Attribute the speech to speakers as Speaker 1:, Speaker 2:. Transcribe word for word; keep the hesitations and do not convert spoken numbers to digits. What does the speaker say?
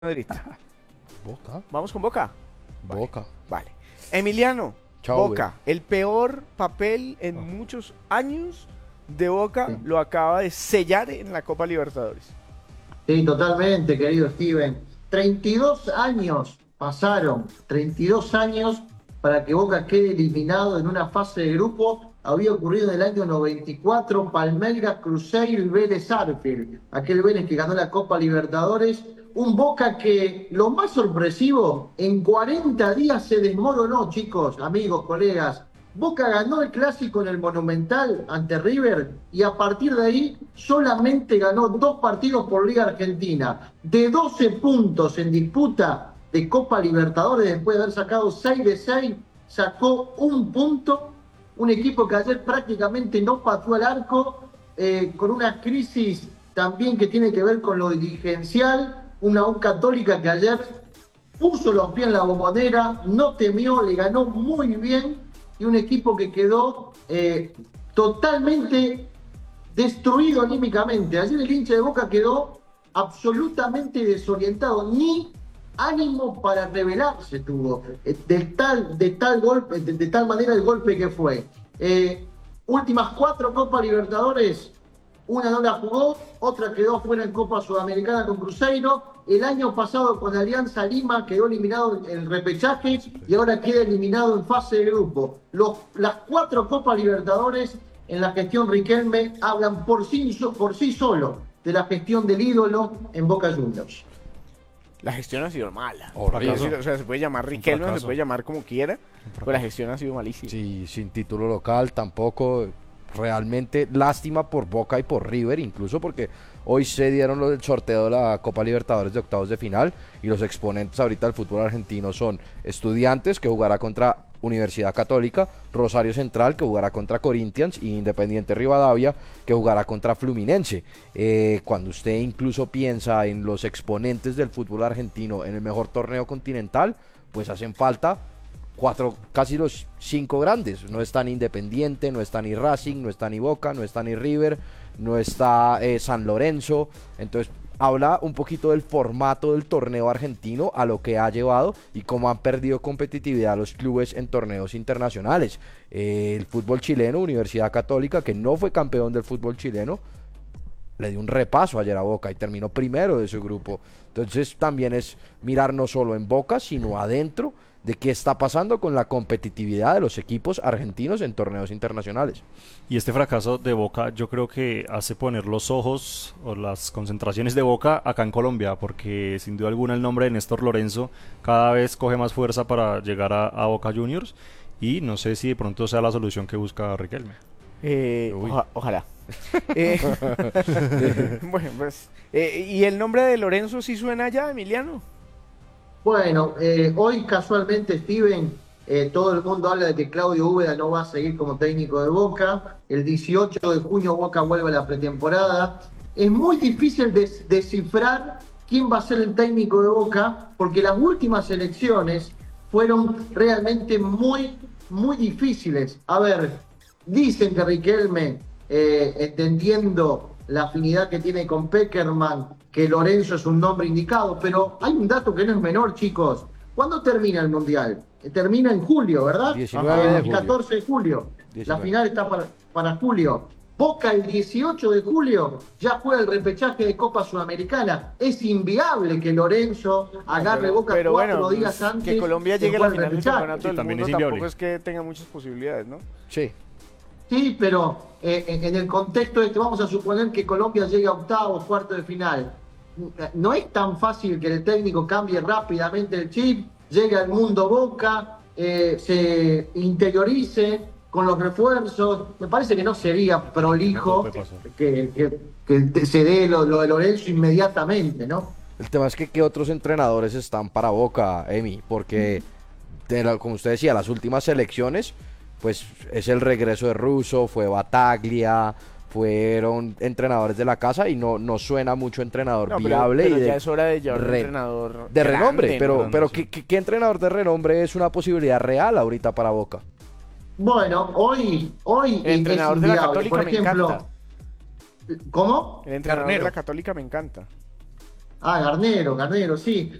Speaker 1: Madrid.
Speaker 2: Boca.
Speaker 1: Vamos con Boca.
Speaker 2: Boca.
Speaker 1: Vale. Emiliano,
Speaker 2: Chao,
Speaker 1: Boca, el peor papel en
Speaker 2: Ah.
Speaker 1: muchos años de Boca
Speaker 3: Sí.
Speaker 1: lo acaba de sellar en la Copa Libertadores.
Speaker 3: Sí, totalmente, querido Steven. treinta y dos años pasaron, treinta y dos años para que Boca quede eliminado en una fase de grupo. Había ocurrido en el año noventa y cuatro, Palmeiras, Cruzeiro y Vélez Sarsfield. Aquel Vélez que ganó la Copa Libertadores. Un Boca que, lo más sorpresivo, en cuarenta días se desmoronó, chicos, amigos, colegas. Boca ganó el clásico en el Monumental ante River y a partir de ahí solamente ganó dos partidos por Liga Argentina. De doce puntos en disputa de Copa Libertadores, después de haber sacado seis de seis, sacó un punto. Un equipo que ayer prácticamente no pateó al arco, eh, con una crisis también que tiene que ver con lo dirigencial. Una U Católica que ayer puso los pies en la bombonera, no temió, le ganó muy bien. Y un equipo que quedó eh, totalmente destruido anímicamente. Ayer el hincha de Boca quedó absolutamente desorientado, ni ánimo para rebelarse tuvo, eh, de tal, de tal golpe, de, de tal manera el golpe que fue. Eh, últimas cuatro Copas Libertadores, una no la jugó, otra quedó fuera en Copa Sudamericana con Cruzeiro. El año pasado con Alianza Lima quedó eliminado en el repechaje y ahora queda eliminado en fase de grupo. Los, las cuatro Copas Libertadores en la gestión Riquelme hablan por sí, por sí solo de la gestión del ídolo en Boca Juniors.
Speaker 1: La gestión ha sido mala.
Speaker 2: Horrible.
Speaker 1: O sea, se puede llamar Riquelme, se
Speaker 2: fracaso.
Speaker 1: puede llamar como quiera, pero la gestión ha sido malísima.
Speaker 2: Sí, sin título local tampoco. Realmente lástima por Boca y por River, incluso porque hoy se dieron el sorteo de la Copa Libertadores de octavos de final y los exponentes ahorita del fútbol argentino son Estudiantes, que jugará contra Universidad Católica, Rosario Central, que jugará contra Corinthians, y Independiente Rivadavia, que jugará contra Fluminense. Eh, cuando usted incluso piensa en los exponentes del fútbol argentino en el mejor torneo continental, pues hacen falta cuatro, casi los cinco grandes. No está ni Independiente, no está ni Racing, no está ni Boca, no está ni River, no está eh, San Lorenzo. Entonces habla un poquito del formato del torneo argentino, a lo que ha llevado y cómo han perdido competitividad los clubes en torneos internacionales. Eh, el fútbol chileno, Universidad Católica, que no fue campeón del fútbol chileno, le dio un repaso ayer a Boca y terminó primero de su grupo. Entonces también es mirar no solo en Boca, sino adentro de qué está pasando con la competitividad de los equipos argentinos en torneos internacionales.
Speaker 4: Y este fracaso de Boca yo creo que hace poner los ojos o las concentraciones de Boca acá en Colombia, porque sin duda alguna el nombre de Néstor Lorenzo cada vez coge más fuerza para llegar a, a Boca Juniors, y no sé si de pronto sea la solución que busca Riquelme.
Speaker 1: Eh,
Speaker 2: Uy.
Speaker 1: oja- ojalá. Eh, bueno, pues. eh, ¿y el nombre de Lorenzo sí suena ya, Emiliano?
Speaker 3: Bueno, eh, hoy casualmente, Steven, eh, todo el mundo habla de que Claudio Úbeda no va a seguir como técnico de Boca. El dieciocho de junio Boca vuelve a la pretemporada. Es muy difícil des- descifrar quién va a ser el técnico de Boca, porque las últimas elecciones fueron realmente muy, muy difíciles. A ver, dicen que Riquelme, eh, entendiendo la afinidad que tiene con Peckerman, que Lorenzo es un nombre indicado, pero hay un dato que no es menor, chicos. ¿Cuándo termina el Mundial? Eh, Termina en julio, ¿verdad?
Speaker 2: diecinueve de
Speaker 3: El
Speaker 2: julio.
Speaker 3: catorce de julio. La
Speaker 2: diecinueve.
Speaker 3: final está para, para julio. Boca el dieciocho de julio ya juega el repechaje de Copa Sudamericana. Es inviable que Lorenzo agarre
Speaker 1: pero,
Speaker 3: Boca
Speaker 1: pero
Speaker 3: cuatro
Speaker 1: bueno,
Speaker 3: días antes.
Speaker 1: que Colombia
Speaker 3: de
Speaker 1: llegue a la
Speaker 3: jugar el
Speaker 1: final del
Speaker 3: repechaje.
Speaker 1: campeonato
Speaker 4: Sí,
Speaker 1: del
Speaker 4: también
Speaker 1: mundo
Speaker 4: es inviable.
Speaker 1: tampoco es que tenga muchas posibilidades, ¿no?
Speaker 2: Sí.
Speaker 3: Sí, pero eh, en en el contexto este, vamos a suponer que Colombia llegue a octavos, cuartos de final. No es tan fácil que el técnico cambie rápidamente el chip, llegue al mundo Boca, eh, se interiorice con los refuerzos. Me parece que no sería prolijo
Speaker 4: No puede pasar.
Speaker 3: que, que- que se dé lo, lo de Lorenzo inmediatamente, ¿no?
Speaker 2: El tema es que qué otros entrenadores están para Boca, Emi, porque de la- como usted decía, las últimas elecciones, pues es el regreso de Russo, fue Bataglia, fueron entrenadores de la casa y no, no suena mucho entrenador
Speaker 1: No, pero,
Speaker 2: viable
Speaker 1: pero
Speaker 2: y de,
Speaker 1: ya es hora de llevar un
Speaker 2: re-
Speaker 1: entrenador
Speaker 2: de renombre,
Speaker 1: grande,
Speaker 2: pero,
Speaker 1: ¿no?
Speaker 2: pero
Speaker 4: sí.
Speaker 2: ¿qué, qué, qué entrenador de renombre es una posibilidad real ahorita para Boca?
Speaker 3: Bueno, hoy, hoy
Speaker 1: El entrenador
Speaker 3: es
Speaker 1: de la
Speaker 3: inviable.
Speaker 1: Católica
Speaker 3: Por
Speaker 1: me
Speaker 3: ejemplo,
Speaker 1: encanta.
Speaker 3: ¿cómo?
Speaker 1: El entrenador
Speaker 4: Garnero.
Speaker 1: de la Católica me encanta.
Speaker 3: Ah, Garnero, Garnero, sí.